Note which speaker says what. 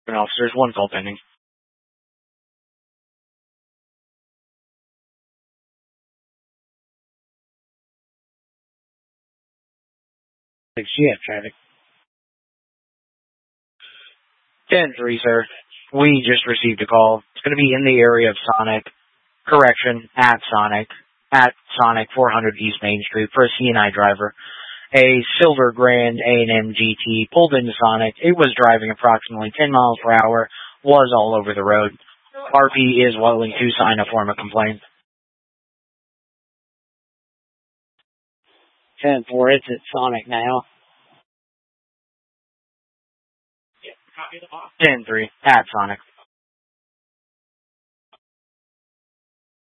Speaker 1: Officers, one call pending. GF traffic. 10-3, sir. We just received a call. It's going to be in the area of Sonic. Correction, at Sonic 400 East Main Street for a C&I driver. A silver Grand A&M GT pulled into Sonic. It was driving approximately 10 miles per hour, was all over the road. RP is willing to sign a form of complaint.
Speaker 2: 10-4, it's at Sonic now.
Speaker 1: 10-3, at Sonic.